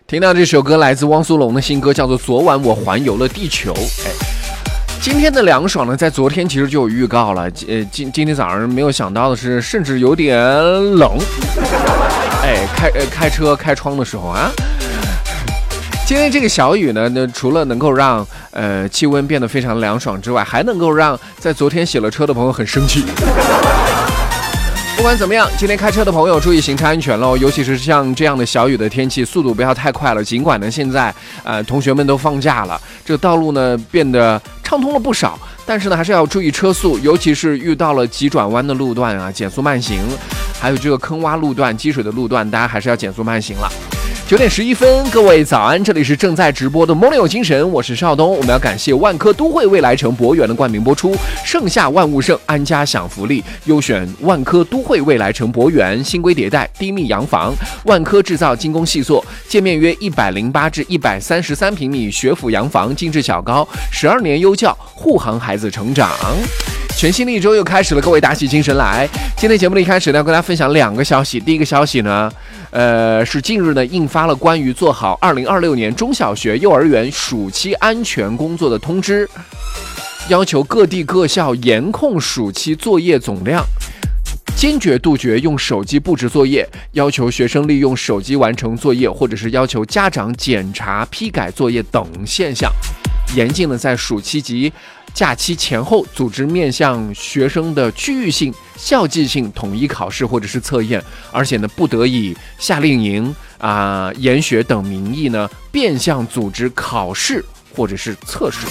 听到这首歌来自汪苏泷的新歌，叫做《昨晚我环游了地球》。今天的凉爽呢，在昨天其实就有预告了。今天早上没有想到的是，甚至有点冷。开车开窗的时候啊。今天这个小雨呢，除了能够让气温变得非常凉爽之外，还能够让在昨天洗了车的朋友很生气。不管怎么样，今天开车的朋友注意行车安全喽，尤其是像这样的小雨的天气，速度不要太快了。尽管呢现在同学们都放假了，这个道路呢变得畅通了不少，但是呢还是要注意车速，尤其是遇到了急转弯的路段啊，减速慢行，还有这个坑洼路段、积水的路段，大家还是要减速慢行了。9点11分，各位早安，这里是正在直播的 Morning 有精神，我是邵东。我们要感谢万科都会未来城博园的冠名播出，盛夏万物盛，安家享福利，优选万科都会未来城博园，新规迭代，低密洋房，万科制造精工细作，建面约108至133平米学府洋房，精致小高，12年优教，护航孩子成长。全新的一周又开始了，各位打起精神来。今天节目的一开始呢，要跟大家分享2个消息。第一个消息呢，是近日呢印发了关于做好2026年中小学、幼儿园暑期安全工作的通知，要求各地各校严控暑期作业总量，坚决杜绝用手机布置作业，要求学生利用手机完成作业，或者是要求家长检查批改作业等现象，严禁的在暑期及假期前后组织面向学生的区域性、校际性统一考试或者是测验，而且呢，不得以夏令营研学等名义呢，变相组织考试或者是测试。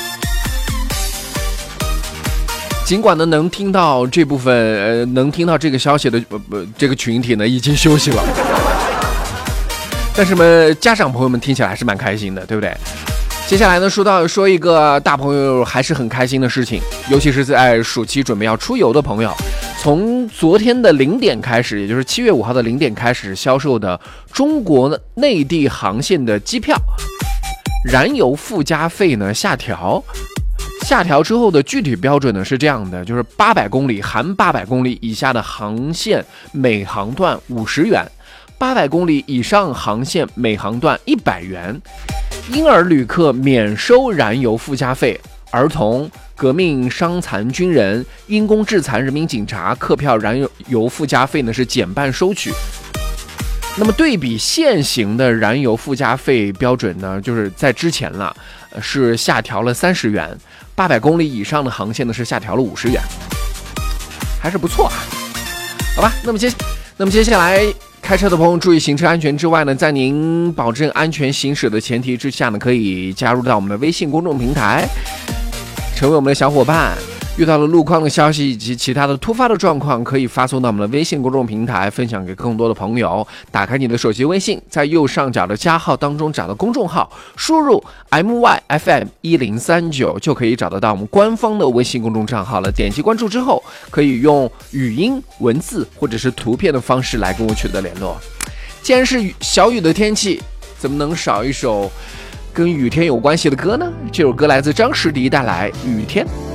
尽管呢，能听到这部分，能听到这个消息的这个群体呢，已经休息了，但是呢，家长朋友们听起来还是蛮开心的，对不对？接下来呢，说一个大朋友还是很开心的事情，尤其是在暑期准备要出游的朋友，从昨天的0点开始，也就是7月5号的0点开始销售的中国内地航线的机票，燃油附加费呢下调之后的具体标准呢是这样的，就是800公里含800公里以下的航线每航段50元，800公里以上航线每航段100元。婴儿旅客免收燃油附加费，儿童、革命伤残军人、因公致残人民警察客票燃油附加费呢是减半收取。那么对比现行的燃油附加费标准呢，就是在之前了，是下调了30元，800公里以上的航线呢是下调了50元，还是不错啊，好吧？那么接下来。开车的朋友注意行车安全之外呢，在您保证安全行驶的前提之下呢，可以加入到我们的微信公众平台，成为我们的小伙伴。遇到了路况的消息以及其他的突发的状况，可以发送到我们的微信公众平台，分享给更多的朋友。打开你的手机微信，在右上角的加号当中找到公众号，输入 MYFM1039 就可以找得到我们官方的微信公众账号了。点击关注之后，可以用语音、文字或者是图片的方式来跟我取得联络。既然是小雨的天气，怎么能少一首跟雨天有关系的歌呢？这首歌来自张时迪，带来《雨天》。